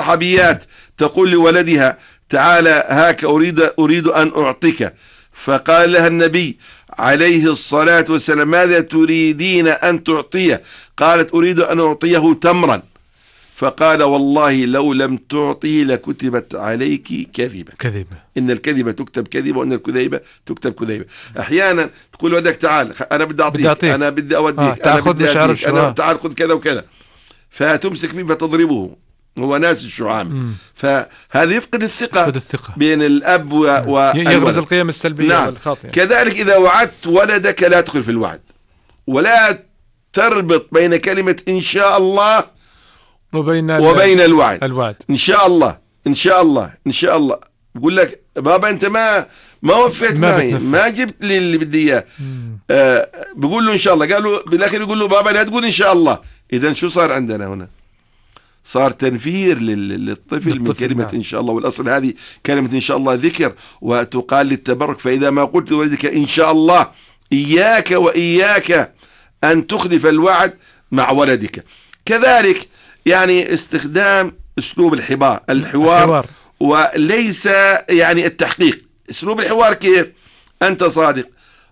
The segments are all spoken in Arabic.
الصحابيات تقول لولدها تعال هاك أريد أن أعطيك، فقال لها النبي عليه الصلاة والسلام ماذا تريدين أن تعطيه؟ قالت أريد أن أعطيه تمرا، فقال والله لو لم تعطي لكتبت عليك كذبة. إن الكذبة تكتب كذبة وإن الكذيبة تكتب كذيبة. أحيانا تقول ودك تعال أنا بدي أعطيك، أنا بدي أوديك، أنا بدي أديك، أنا تعال خذ كذا وكذا، فتمسك به فتضربه، هو ناس الشعام. فهذا يفقد الثقة بين الأب يغرز القيم السلبية. نعم. والخاطئة. كذلك إذا وعدت ولدك لا تدخل في الوعد، ولا تربط بين كلمة إن شاء الله وبين الوعد. إن شاء الله إن شاء الله إن شاء الله. بقول لك بابا أنت ما وفيت معي، ما جبت لي اللي بدي إياه. بقول له إن شاء الله، قالوا بالآخر يقول له بابا لا تقول إن شاء الله. إذن شو صار عندنا هنا؟ صار تنفير للطفل من كلمة نعم. إن شاء الله. والأصل هذه كلمة إن شاء الله ذكر وتقال للتبرك. فإذا ما قلت لولدك إن شاء الله إياك وإياك أن تخلف الوعد مع ولدك. كذلك يعني استخدام أسلوب الحوار وليس يعني التحقيق. أسلوب الحوار كيف؟ أنت صادق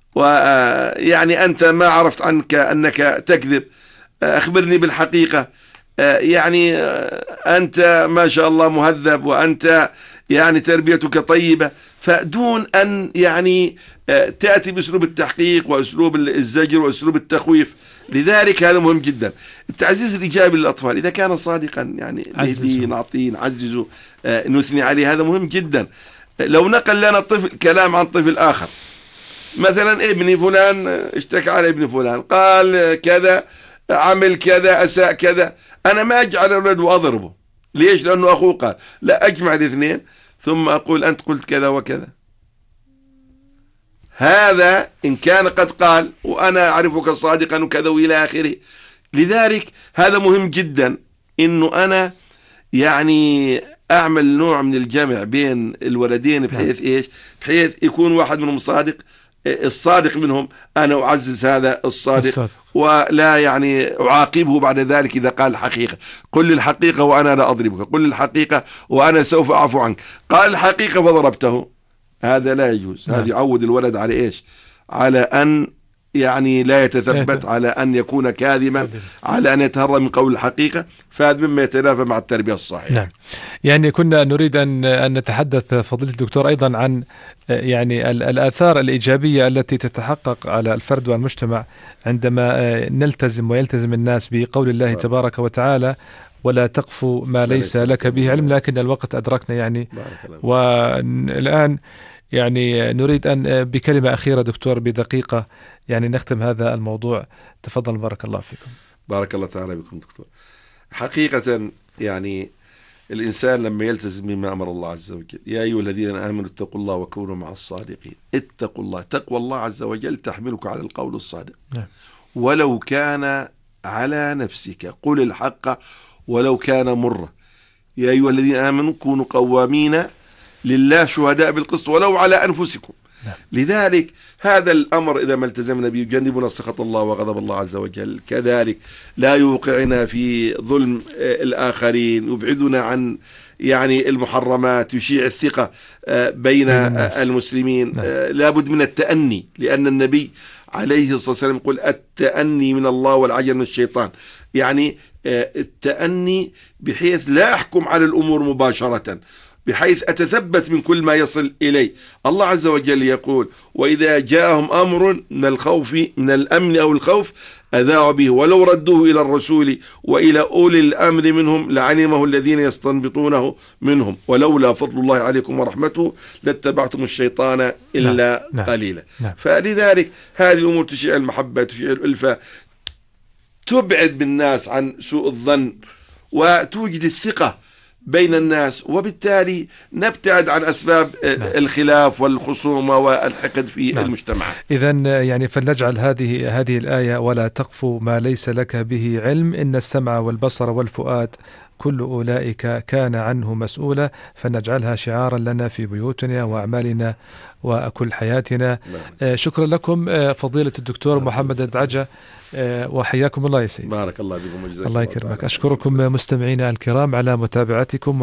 ويعني أنت ما عرفت عنك أنك تكذب، أخبرني بالحقيقة، يعني أنت ما شاء الله مهذب وأنت يعني تربيتك طيبة. فدون أن يعني تأتي بأسلوب التحقيق وأسلوب الزجر وأسلوب التخويف. لذلك هذا مهم جدا. التعزيز الإيجابي للأطفال إذا كان صادقا يعني نهديه نعطيه نعززه نثني عليه، هذا مهم جدا. لو نقل لنا الطفل كلام عن طفل آخر، مثلا ابني فلان اشتكى على ابن فلان قال كذا عمل كذا أساء كذا، أنا ما أجعل الولد وأضربه. ليش؟ لأنه أخوه قال. لا، أجمع الاثنين ثم أقول أنت قلت كذا وكذا. هذا إن كان قد قال وأنا أعرفك صادقا وكذا وإلى آخره. لذلك هذا مهم جدا إنه أنا يعني أعمل نوع من الجمع بين الولدين بحيث إيش؟ بحيث يكون واحد منهم صادق، الصادق منهم أنا أعزز هذا الصادق ولا يعني أعاقبه بعد ذلك إذا قال الحقيقة. قل الحقيقة وأنا لا أضربك، قل الحقيقة وأنا سوف أعفو عنك. قال الحقيقة فضربته، هذا لا يجوز. هذا يعود الولد على إيش؟ على أن يعني لا يتثبت، على أن يكون كاذبا، على أن يتهرب من قول الحقيقة. فهذا مما يتنافى مع التربية الصحيحة. نعم. يعني كنا نريد أن نتحدث فضيلة الدكتور أيضا عن يعني الآثار الإيجابية التي تتحقق على الفرد والمجتمع عندما نلتزم ويلتزم الناس بقول الله تبارك وتعالى ولا تقف ما ليس لك به علم. لكن الوقت أدركنا يعني، والآن يعني نريد أن بكلمة أخيرة دكتور بدقيقة يعني نختم هذا الموضوع. تفضل بارك الله فيكم. بارك الله تعالى بكم دكتور. حقيقة يعني الإنسان لما يلتزم بما أمر الله عز وجل، يا أيها الذين آمنوا اتقوا الله وكونوا مع الصادقين. اتقوا الله، تقوى الله عز وجل تحملك على القول الصادق ولو كان على نفسك. قل الحق ولو كان مرة. يا أيها الذين آمنوا كونوا قوامين لله شهداء بالقسط ولو على أنفسكم. لذلك هذا الأمر إذا ما التزمنا به يجنبنا سخط الله وغضب الله عز وجل. كذلك لا يوقعنا في ظلم الآخرين، يبعدنا عن يعني المحرمات، يشيع الثقة بين المسلمين. لابد من التأني، لأن النبي عليه الصلاة والسلام يقول التأني من الله والعجل من الشيطان. يعني التأني بحيث لا أحكم على الأمور مباشرة، بحيث أتثبت من كل ما يصل إلي. الله عز وجل يقول وإذا جاءهم أمر من الخوف من الأمن أو الخوف أذاعوا به ولو ردوه إلى الرسول وإلى أولي الأمر منهم لعلمه الذين يستنبطونه منهم ولولا فضل الله عليكم ورحمته لاتبعتم الشيطان إلا قليلا. فلذلك هذه الأمور تشيع المحبة، تشيع الألفة، تبعد بالناس عن سوء الظن وتوجد الثقة بين الناس، وبالتالي نبتعد عن أسباب الخلاف والخصومة والحقد في المجتمع. إذن يعني فلنجعل هذه الآية ولا تقف ما ليس لك به علم إن السمع والبصر والفؤاد كل أولئك كان عنه مسؤولا، فنجعلها شعارا لنا في بيوتنا وأعمالنا وكل حياتنا. شكرا لكم فضيلة الدكتور محمد الدعجة، وحياكم الله يا سيدي. بارك الله بكم وجزاكم الله يكرمك. أشكركم مستمعينا الكرام على متابعتكم.